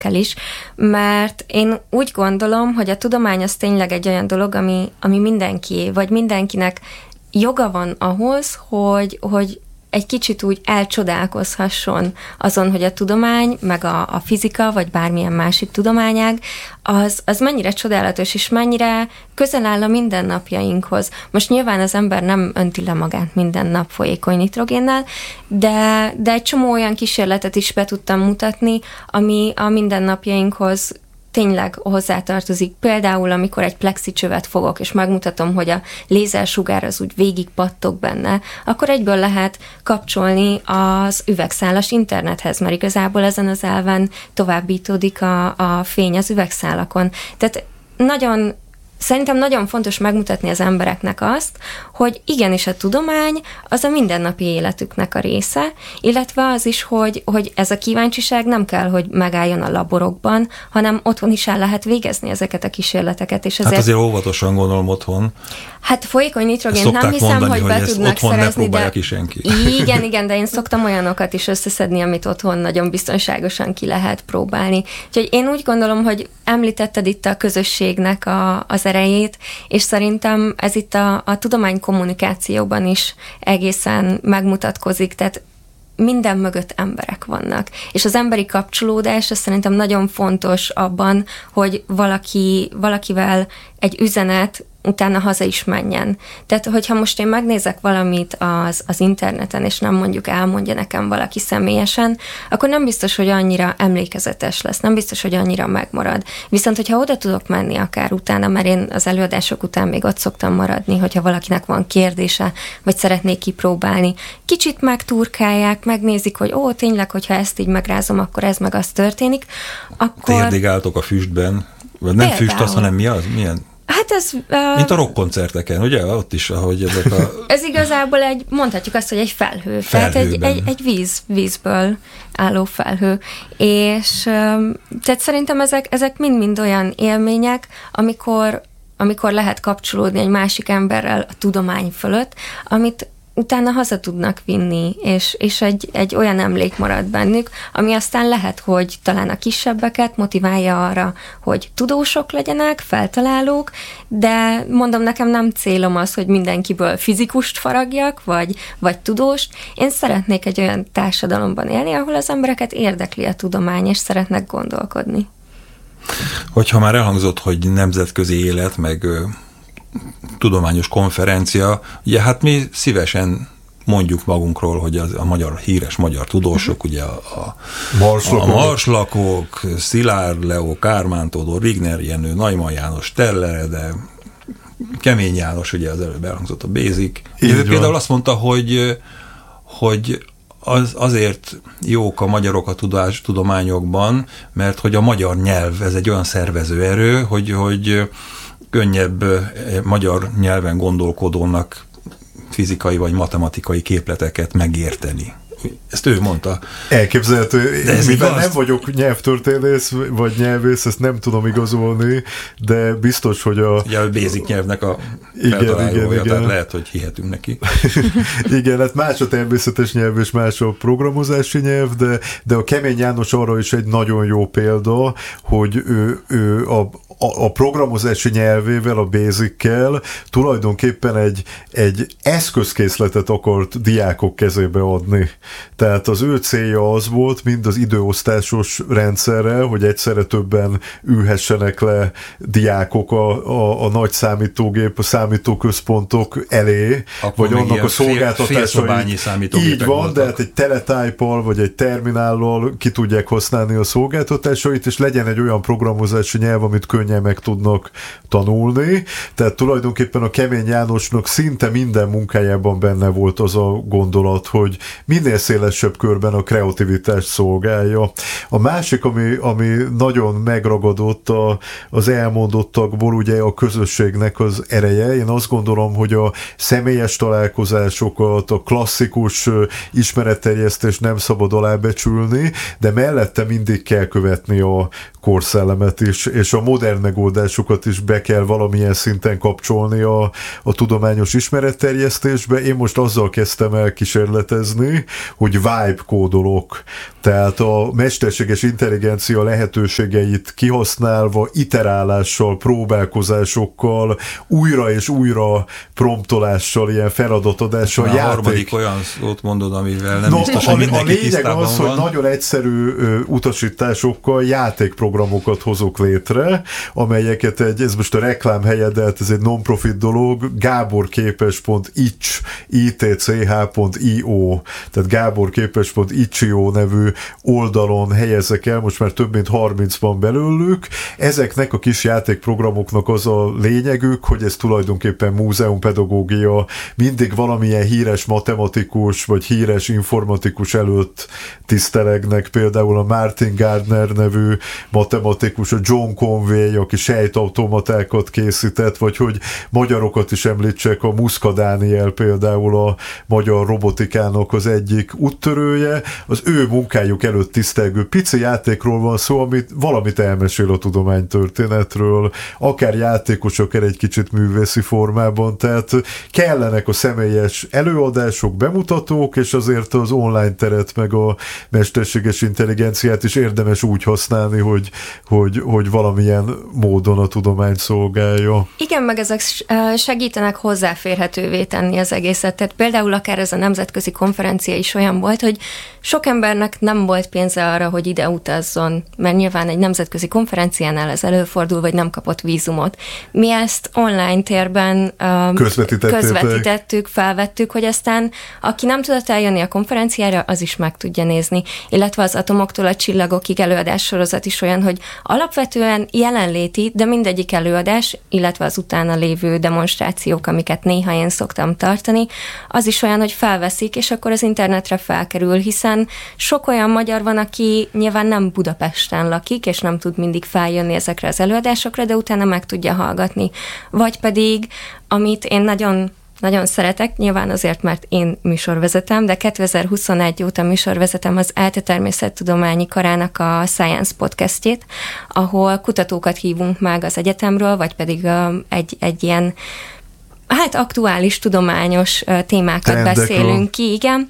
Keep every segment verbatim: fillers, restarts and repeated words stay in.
is, mert én úgy gondolom, hogy a tudomány az tényleg egy olyan dolog, ami, ami mindenkié, vagy mindenkinek joga van ahhoz, hogy, hogy egy kicsit úgy elcsodálkozhasson azon, hogy a tudomány, meg a, a fizika, vagy bármilyen másik tudományág, az, az mennyire csodálatos, és mennyire közel áll a mindennapjainkhoz. Most nyilván az ember nem önti le magát minden nap folyékony nitrogénnel, de, de egy csomó olyan kísérletet is be tudtam mutatni, ami a mindennapjainkhoz tényleg hozzátartozik. Például, amikor egy plexicsövet fogok, és megmutatom, hogy a lézersugár az úgy végig pattog benne, akkor egyből lehet kapcsolni az üvegszálas internethez, mert igazából ezen az elven továbbítódik a, a fény az üvegszálakon. Tehát nagyon Szerintem nagyon fontos megmutatni az embereknek azt, hogy igenis a tudomány az a mindennapi életüknek a része, illetve az is, hogy, hogy ez a kíváncsiság nem kell, hogy megálljon a laborokban, hanem otthon is el lehet végezni ezeket a kísérleteket. És ezért... Hát azért óvatosan gondolom otthon. Hát folyékony nitrogént nem hiszem, mondani, hogy be hogy tudnak szerezni, de... ki senki. Igen, igen, de én szoktam olyanokat is összeszedni, amit otthon nagyon biztonságosan ki lehet próbálni. Úgyhogy én úgy gondolom, hogy említetted itt a közösségnek a, az erejét, és szerintem ez itt a, a tudomány kommunikációban is egészen megmutatkozik, tehát minden mögött emberek vannak. És az emberi kapcsolódás az szerintem nagyon fontos abban, hogy valaki, valakivel egy üzenet utána haza is menjen. Tehát, hogyha most én megnézek valamit az, az interneten, és nem mondjuk elmondja nekem valaki személyesen, akkor nem biztos, hogy annyira emlékezetes lesz, nem biztos, hogy annyira megmarad. Viszont, hogyha oda tudok menni akár utána, mert én az előadások után még ott szoktam maradni, hogyha valakinek van kérdése, vagy szeretnék kipróbálni, kicsit megturkálják, megnézik, hogy ó, tényleg, hogyha ezt így megrázom, akkor ez meg az történik, akkor... Térdigáltok a füstben, vagy nem füst az, hanem mi az? Milyen? Hát ez... Uh, Mint a rockkoncerteken, ugye? Ott is, ahogy ezek a... Ez igazából egy, mondhatjuk azt, hogy egy felhő. Tehát egy, egy, egy víz, vízből álló felhő. És um, tehát szerintem ezek, ezek mind-mind olyan élmények, amikor, amikor lehet kapcsolódni egy másik emberrel a tudomány fölött, amit utána haza tudnak vinni, és, és egy, egy olyan emlék marad bennük, ami aztán lehet, hogy talán a kisebbeket motiválja arra, hogy tudósok legyenek, feltalálók, de mondom, nekem nem célom az, hogy mindenkiből fizikust faragjak, vagy, vagy tudóst. Én szeretnék egy olyan társadalomban élni, ahol az embereket érdekli a tudomány, és szeretnek gondolkodni. Hogyha már elhangzott, hogy nemzetközi élet, meg tudományos konferencia, ugye hát mi szívesen mondjuk magunkról, hogy az, a magyar, híres magyar tudósok, ugye a, a, a marslakók, Szilárd Leó, Kármán Tódor, Wigner Jenő, Neumann János, Teller, de Kemény János, ugye az előbb elhangzott a Basic. Ő például azt mondta, hogy, hogy az, azért jók a magyarok a tudás, tudományokban, mert hogy a magyar nyelv, ez egy olyan szervező erő, hogy, hogy könnyebb magyar nyelven gondolkodónak fizikai vagy matematikai képleteket megérteni. Ezt ő mondta. Elképzelhető. De mivel nem vagyok nyelvtörténész vagy nyelvész, ezt nem tudom igazolni, de biztos, hogy a... Ugye a Basic nyelvnek a feltalálója, tehát lehet, hogy hihetünk neki. Igen, hát más a természetes nyelv és más a programozási nyelv, de, de a Kemény János arra is egy nagyon jó példa, hogy ő, ő a A, a programozási nyelvével, a Basic-kel tulajdonképpen egy, egy eszközkészletet akart diákok kezébe adni. Tehát az ő célja az volt, mind az időosztásos rendszerrel, hogy egyszerre többen ülhessenek le diákok a, a, a nagy számítógép, a számítóközpontok elé, akkor vagy annak a szolgáltatásai. Így van, voltak. De hát egy teletype-al, vagy egy terminállal ki tudják használni a szolgáltatásait, és legyen egy olyan programozási nyelv, amit könnyen meg tudnak tanulni. Tehát tulajdonképpen a Kemény Jánosnak szinte minden munkájában benne volt az a gondolat, hogy minél szélesebb körben a kreativitást szolgálja. A másik, ami, ami nagyon megragadott a, az elmondottakból, ugye a közösségnek az ereje. Én azt gondolom, hogy a személyes találkozásokat, a klasszikus ismeretterjesztést nem szabad alábecsülni, de mellette mindig kell követni a korszellemet is, és a modern megoldásokat is be kell valamilyen szinten kapcsolni a, a tudományos ismeretterjesztésbe. Én most azzal kezdtem el kísérletezni, hogy vibe kódolok, tehát a mesterséges intelligencia lehetőségeit kihasználva, iterálással, próbálkozásokkal, újra és újra promptolással, ilyen feladatodással. A harmadik olyan szót mondod, amivel nem no, biztos, a, hogy mindenki a lényeg az, van. hogy nagyon egyszerű ö, utasításokkal játékprogramokat hozok létre, amelyeket egy, ez most a reklám helyed, de ez egy non-profit dolog, gáborképes pont itch pont io, tehát gáborképes pont itch nevű oldalon helyezek el, most már több mint harminc van belőlük. Ezeknek a kis játékprogramoknak az a lényegük, hogy ez tulajdonképpen múzeumpedagógia, mindig valamilyen híres matematikus, vagy híres informatikus előtt tisztelegnek, például a Martin Gardner nevű matematikus, a John Conway, aki sejtautomatákat készített, vagy hogy magyarokat is említsek, a Muszka Dániel például a magyar robotikának az egyik úttörője, az ő munkájuk előtt tisztelgő pici játékról van szó, amit valamit elmesél a tudománytörténetről, akár játékos, akár egy kicsit művészi formában, tehát kellenek a személyes előadások, bemutatók, és azért az online teret meg a mesterséges intelligenciát is érdemes úgy használni, hogy, hogy, hogy valamilyen módon a tudomány szolgálja. Igen, meg ezek segítenek hozzáférhetővé tenni az egészet. Tehát például akár ez a nemzetközi konferencia is olyan volt, hogy sok embernek nem volt pénze arra, hogy ide utazzon, mert nyilván egy nemzetközi konferenciánál ez előfordul, vagy nem kapott vízumot. Mi ezt online térben um, közvetítettük, felvettük, hogy aztán aki nem tudott eljönni a konferenciára, az is meg tudja nézni. Illetve az Atomoktól a csillagokig előadássorozat is olyan, hogy alapvetően jelenléti, de mindegyik előadás, illetve az utána lévő demonstrációk, amiket néha én szoktam tartani, az is olyan, hogy felveszik, és akkor az internetre felkerül, hiszen sok olyan magyar van, aki nyilván nem Budapesten lakik, és nem tud mindig feljönni ezekre az előadásokra, de utána meg tudja hallgatni. Vagy pedig, amit én nagyon Nagyon szeretek, nyilván azért, mert én műsorvezetem, de kétezer-huszonegy óta műsorvezetem az ELTE Természettudományi Karának a Science podcastjét, ahol kutatókat hívunk meg az egyetemről, vagy pedig egy, egy ilyen hát aktuális tudományos témákat Trendekről. beszélünk ki, igen.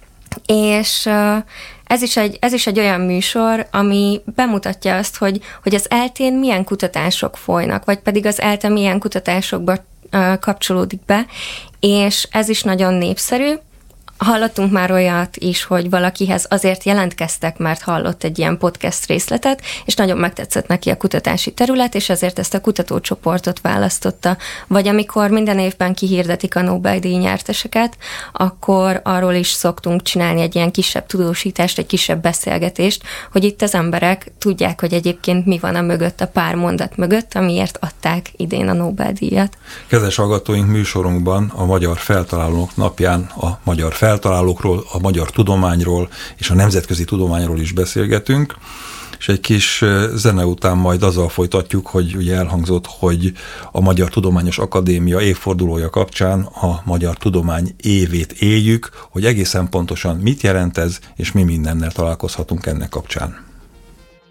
És ez is, egy, ez is egy olyan műsor, ami bemutatja azt, hogy, hogy az ELTE-n milyen kutatások folynak, vagy pedig az ELTE milyen kutatásokba kapcsolódik be, és ez is nagyon népszerű. Hallottunk már olyat is, hogy valakihez azért jelentkeztek, mert hallott egy ilyen podcast részletet, és nagyon megtetszett neki a kutatási terület, és ezért ezt a kutatócsoportot választotta. Vagy amikor minden évben kihirdetik a Nobel-díj nyerteseket, akkor arról is szoktunk csinálni egy ilyen kisebb tudósítást, egy kisebb beszélgetést, hogy itt az emberek tudják, hogy egyébként mi van a mögött, a pár mondat mögött, amiért adták idén a Nobel-díjat. Kedves hallgatóink, műsorunkban a Magyar Feltalálók napján a magyar feltalálókról, a magyar tudományról és a nemzetközi tudományról is beszélgetünk, és egy kis zene után majd azzal folytatjuk, hogy ugye elhangzott, hogy a Magyar Tudományos Akadémia évfordulója kapcsán a magyar tudomány évét éljük, hogy egészen pontosan mit jelent ez, és mi mindennel találkozhatunk ennek kapcsán.